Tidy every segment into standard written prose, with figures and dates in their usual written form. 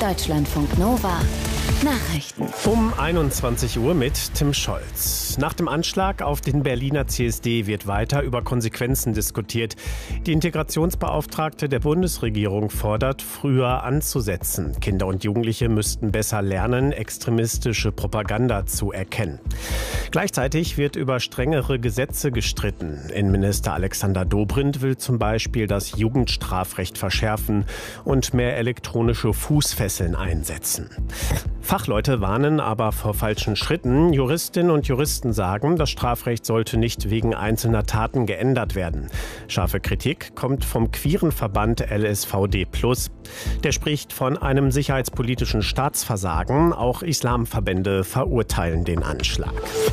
Deutschlandfunk Nova. Nachrichten. Um 21 Uhr mit Tim Scholz. Nach dem Anschlag auf den Berliner CSD wird weiter über Konsequenzen diskutiert. Die Integrationsbeauftragte der Bundesregierung fordert, früher anzusetzen. Kinder und Jugendliche müssten besser lernen, extremistische Propaganda zu erkennen. Gleichzeitig wird über strengere Gesetze gestritten. Innenminister Alexander Dobrindt will zum Beispiel das Jugendstrafrecht verschärfen und mehr elektronische Fußfesseln einsetzen. Fachleute warnen aber vor falschen Schritten. Juristinnen und Juristen sagen, das Strafrecht sollte nicht wegen einzelner Taten geändert werden. Scharfe Kritik kommt vom queeren Verband LSVD+. Der spricht von einem sicherheitspolitischen Staatsversagen. Auch Islamverbände verurteilen den Anschlag.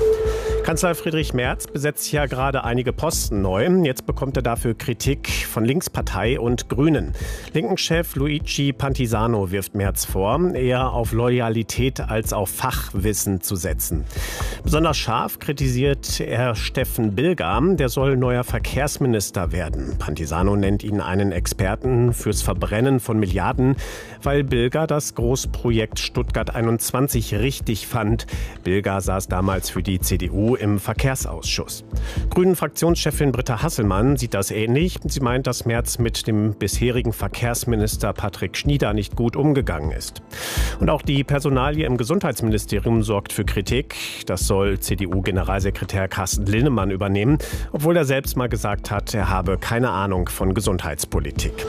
Kanzler Friedrich Merz besetzt ja gerade einige Posten neu. Jetzt bekommt er dafür Kritik von Linkspartei und Grünen. Linken-Chef Luigi Pantisano wirft Merz vor, eher auf Loyalität als auf Fachwissen zu setzen. Besonders scharf kritisiert er Steffen Bilger, der soll neuer Verkehrsminister werden. Pantisano nennt ihn einen Experten fürs Verbrennen von Milliarden, weil Bilger das Großprojekt Stuttgart 21 richtig fand. Bilger saß damals für die CDU im Verkehrsausschuss. Grünen-Fraktionschefin Britta Hasselmann sieht das ähnlich. Sie meint, dass Merz mit dem bisherigen Verkehrsminister Patrick Schnieder nicht gut umgegangen ist. Und auch die Personalie im Gesundheitsministerium sorgt für Kritik. Das soll CDU-Generalsekretär Carsten Linnemann übernehmen, obwohl er selbst mal gesagt hat, er habe keine Ahnung von Gesundheitspolitik.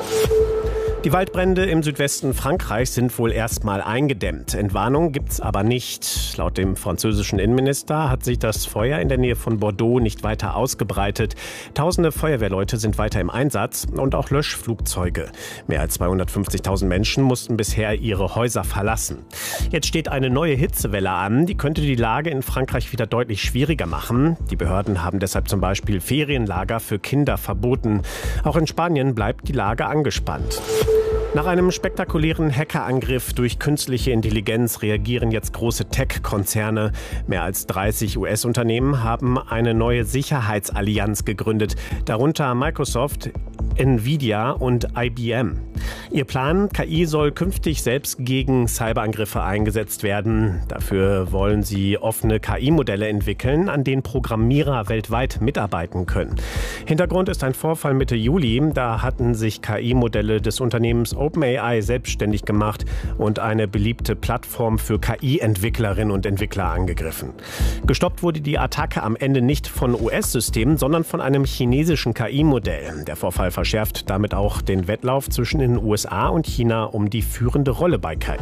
Die Waldbrände im Südwesten Frankreichs sind wohl erstmal eingedämmt. Entwarnung gibt's aber nicht. Laut dem französischen Innenminister hat sich das Feuer in der Nähe von Bordeaux nicht weiter ausgebreitet. Tausende Feuerwehrleute sind weiter im Einsatz und auch Löschflugzeuge. Mehr als 250.000 Menschen mussten bisher ihre Häuser verlassen. Jetzt steht eine neue Hitzewelle an. Die könnte die Lage in Frankreich wieder deutlich schwieriger machen. Die Behörden haben deshalb zum Beispiel Ferienlager für Kinder verboten. Auch in Spanien bleibt die Lage angespannt. Nach einem spektakulären Hackerangriff durch künstliche Intelligenz reagieren jetzt große Tech-Konzerne. Mehr als 30 US-Unternehmen haben eine neue Sicherheitsallianz gegründet, darunter Microsoft, Nvidia und IBM. Ihr Plan, KI soll künftig selbst gegen Cyberangriffe eingesetzt werden. Dafür wollen sie offene KI-Modelle entwickeln, an denen Programmierer weltweit mitarbeiten können. Hintergrund ist ein Vorfall Mitte Juli. Da hatten sich KI-Modelle des Unternehmens OpenAI selbstständig gemacht und eine beliebte Plattform für KI-Entwicklerinnen und Entwickler angegriffen. Gestoppt wurde die Attacke am Ende nicht von US-Systemen, sondern von einem chinesischen KI-Modell. Der Vorfall verschärft damit auch den Wettlauf zwischen den USA und China um die führende Rolle bei KI.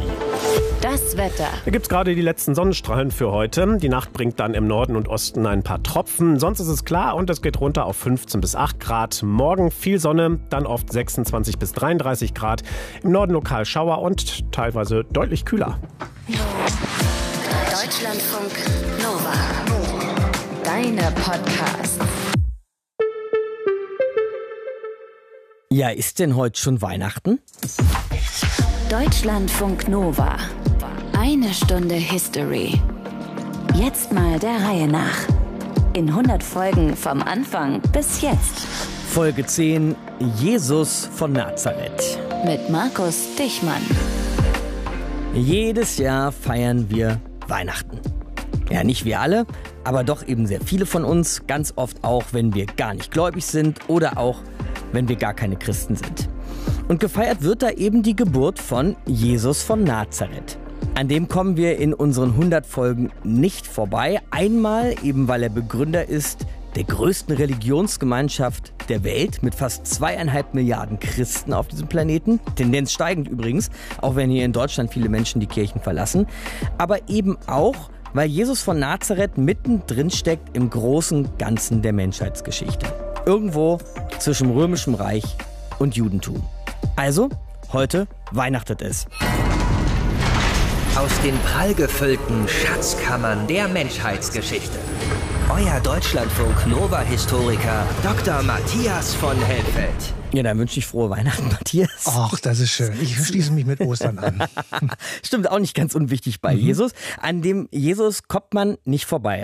Das Wetter. Da gibt es gerade die letzten Sonnenstrahlen für heute. Die Nacht bringt dann im Norden und Osten ein paar Tropfen. Sonst ist es klar und es geht runter auf 15 bis 8 Grad. Morgen viel Sonne, dann oft 26 bis 33 Grad. Im Norden lokal Schauer und teilweise deutlich kühler. Deutschlandfunk Nova. Deine Podcasts. Ja, ist denn heute schon Weihnachten? Deutschlandfunk Nova. Eine Stunde History. Jetzt mal der Reihe nach. In 100 Folgen vom Anfang bis jetzt. Folge 10: Jesus von Nazareth. Mit Markus Dichmann. Jedes Jahr feiern wir Weihnachten. Ja, nicht wir alle, aber doch eben sehr viele von uns. Ganz oft auch, wenn wir gar nicht gläubig sind oder auch, wenn wir gar keine Christen sind. Und gefeiert wird da eben die Geburt von Jesus von Nazareth. An dem kommen wir in unseren 100 Folgen nicht vorbei. Einmal eben, weil er Begründer ist der größten Religionsgemeinschaft der Welt mit fast 2,5 Milliarden Christen auf diesem Planeten. Tendenz steigend übrigens, auch wenn hier in Deutschland viele Menschen die Kirchen verlassen. Aber eben auch, weil Jesus von Nazareth mittendrin steckt im großen Ganzen der Menschheitsgeschichte. Irgendwo zwischen Römischem Reich und Judentum. Also, heute weihnachtet es. Aus den prallgefüllten Schatzkammern der Menschheitsgeschichte. Euer Deutschlandfunk-Nova-Historiker Dr. Matthias von Helfeld. Ja, dann wünsche ich frohe Weihnachten, Matthias. Ach, das ist schön. Ich schließe mich mit Ostern an. Stimmt, auch nicht ganz unwichtig bei Jesus. An dem Jesus kommt man nicht vorbei, ja?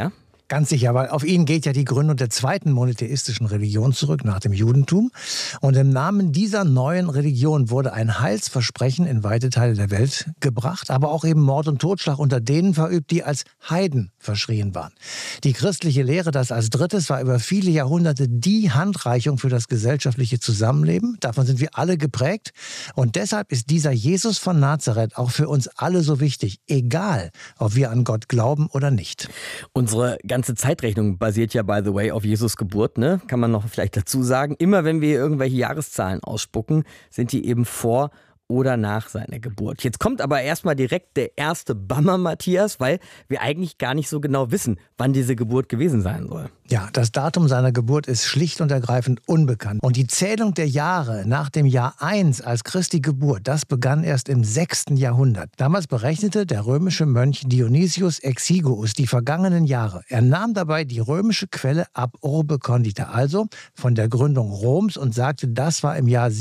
Ganz sicher, weil auf ihn geht ja die Gründung der zweiten monotheistischen Religion zurück, nach dem Judentum. Und im Namen dieser neuen Religion wurde ein Heilsversprechen in weite Teile der Welt gebracht, aber auch eben Mord und Totschlag unter denen verübt, die als Heiden verschrien waren. Die christliche Lehre, das als drittes, war über viele Jahrhunderte die Handreichung für das gesellschaftliche Zusammenleben. Davon sind wir alle geprägt. Und deshalb ist dieser Jesus von Nazareth auch für uns alle so wichtig, egal, ob wir an Gott glauben oder nicht. Unsere ganze Zeitrechnung basiert ja, by the way, auf Jesus Geburt, ne? Kann man noch vielleicht dazu sagen. Immer wenn wir irgendwelche Jahreszahlen ausspucken, sind die eben vor oder nach seiner Geburt. Jetzt kommt aber erstmal direkt der erste Bummer, Matthias, weil wir eigentlich gar nicht so genau wissen, wann diese Geburt gewesen sein soll. Ja, das Datum seiner Geburt ist schlicht und ergreifend unbekannt. Und die Zählung der Jahre nach dem Jahr 1 als Christi Geburt, das begann erst im 6. Jahrhundert. Damals berechnete der römische Mönch Dionysius Exiguus die vergangenen Jahre. Er nahm dabei die römische Quelle ab Urbe Condita, also von der Gründung Roms, und sagte, das war im Jahr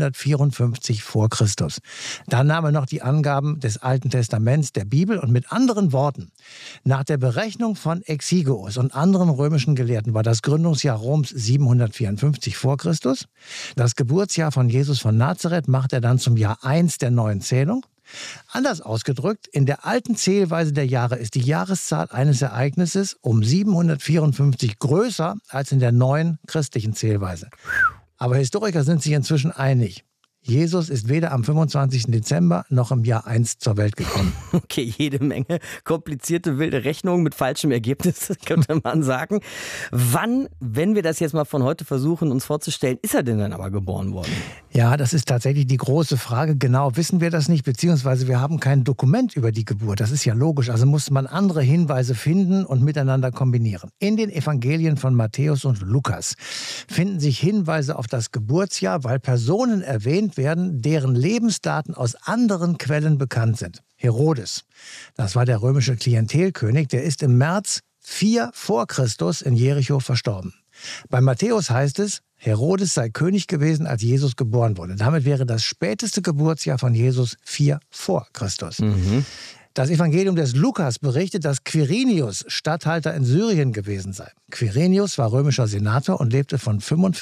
754 vor Christus. Dann nahm er noch die Angaben des Alten Testaments, der Bibel, und mit anderen Worten, nach der Berechnung von Exiguus und anderen römischen Gelehrten war das Gründungsjahr Roms 754 vor Christus. Das Geburtsjahr von Jesus von Nazareth macht er dann zum Jahr 1 der neuen Zählung. Anders ausgedrückt, in der alten Zählweise der Jahre ist die Jahreszahl eines Ereignisses um 754 größer als in der neuen christlichen Zählweise. Aber Historiker sind sich inzwischen einig. Jesus ist weder am 25. Dezember noch im Jahr 1 zur Welt gekommen. Okay, jede Menge komplizierte, wilde Rechnungen mit falschem Ergebnis, könnte man sagen. Wann, wenn wir das jetzt mal von heute versuchen, uns vorzustellen, ist er denn dann aber geboren worden? Ja, das ist tatsächlich die große Frage. Genau wissen wir das nicht, beziehungsweise wir haben kein Dokument über die Geburt. Das ist ja logisch. Also muss man andere Hinweise finden und miteinander kombinieren. In den Evangelien von Matthäus und Lukas finden sich Hinweise auf das Geburtsjahr, weil Personen erwähnt werden, deren Lebensdaten aus anderen Quellen bekannt sind. Herodes, das war der römische Klientelkönig, der ist im März 4 vor Christus in Jericho verstorben. Bei Matthäus heißt es, Herodes sei König gewesen, als Jesus geboren wurde. Damit wäre das späteste Geburtsjahr von Jesus 4 vor Christus. Das Evangelium des Lukas berichtet, dass Quirinius Statthalter in Syrien gewesen sei. Quirinius war römischer Senator und lebte von 45